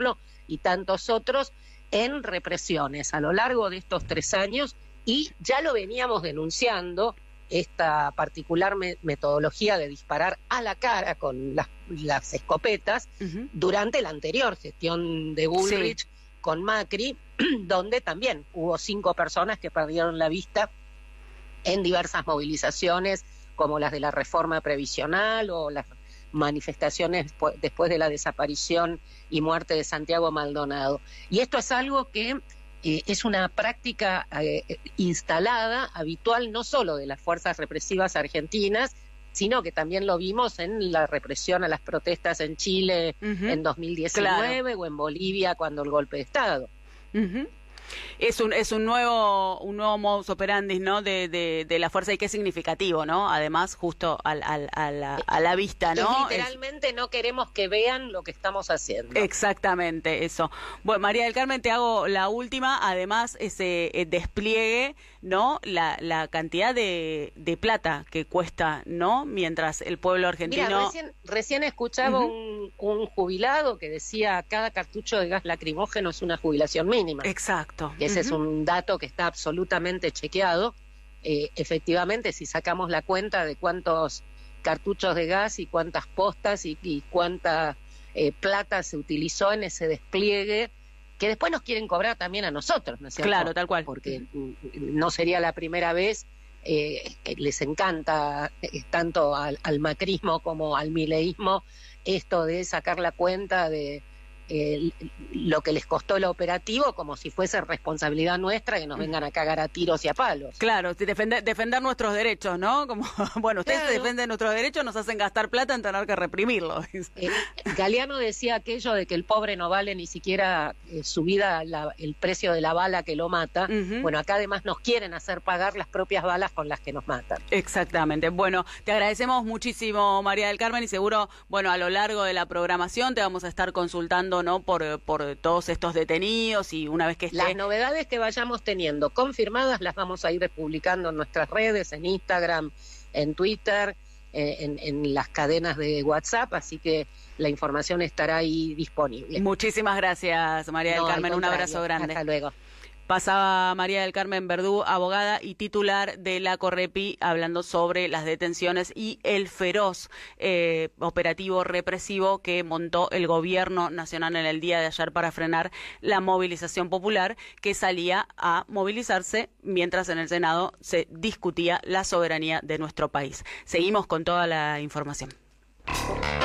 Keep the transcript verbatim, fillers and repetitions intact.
ejemplo, y tantos otros, en represiones a lo largo de estos tres años, y ya lo veníamos denunciando, esta particular me metodología de disparar a la cara con las, las escopetas, uh-huh. durante la anterior gestión de Bullrich, sí. con Macri, donde también hubo cinco personas que perdieron la vista en diversas movilizaciones, como las de la reforma previsional o las manifestaciones después de la desaparición y muerte de Santiago Maldonado. Y esto es algo que eh, es una práctica eh, instalada, habitual, no solo de las fuerzas represivas argentinas, sino que también lo vimos en la represión a las protestas en Chile uh-huh. en dos mil diecinueve, claro. o en Bolivia cuando el golpe de Estado. Uh-huh. Es un es un nuevo un nuevo modus operandi, ¿no? De, de, de la fuerza, y que es significativo, ¿no? Además, justo al, al, a, la, a la vista, ¿no? Es literalmente es... no queremos que vean lo que estamos haciendo. Exactamente, eso. Bueno, María del Carmen, te hago la última. Además, ese eh, despliegue, ¿no? La, la cantidad de, de plata que cuesta, ¿no? Mientras el pueblo argentino... Mira, recién, recién escuchaba uh-huh. un, un jubilado que decía: cada cartucho de gas lacrimógeno es una jubilación mínima. Exacto. Que ese uh-huh. es un dato que está absolutamente chequeado. Eh, efectivamente, si sacamos la cuenta de cuántos cartuchos de gas y cuántas postas y, y cuánta eh, plata se utilizó en ese despliegue, que después nos quieren cobrar también a nosotros, ¿no es cierto? Claro, tal cual. Porque no sería la primera vez. Eh, les encanta eh, tanto al, al macrismo como al mileísmo esto de sacar la cuenta de Eh, lo que les costó el operativo, como si fuese responsabilidad nuestra que nos vengan a cagar a tiros y a palos. Claro, defender, defender nuestros derechos, ¿no? Como, bueno, ustedes claro. defienden nuestros derechos, nos hacen gastar plata en tener que reprimirlos. Eh, Galeano decía aquello de que el pobre no vale ni siquiera eh, su vida, la, el precio de la bala que lo mata. Uh-huh. Bueno, acá además nos quieren hacer pagar las propias balas con las que nos matan. Exactamente. Bueno, te agradecemos muchísimo, María del Carmen, y seguro, bueno, a lo largo de la programación te vamos a estar consultando, ¿no? Por, por todos estos detenidos, y una vez que esté... Las novedades que vayamos teniendo confirmadas las vamos a ir publicando en nuestras redes, en Instagram, en Twitter, eh, en, en las cadenas de WhatsApp, así que la información estará ahí disponible. Muchísimas gracias, María del no, Carmen, un abrazo grande. Hasta luego. Pasaba María del Carmen Verdú, abogada y titular de la Correpi, hablando sobre las detenciones y el feroz eh, operativo represivo que montó el gobierno nacional en el día de ayer para frenar la movilización popular que salía a movilizarse mientras en el Senado se discutía la soberanía de nuestro país. Seguimos con toda la información.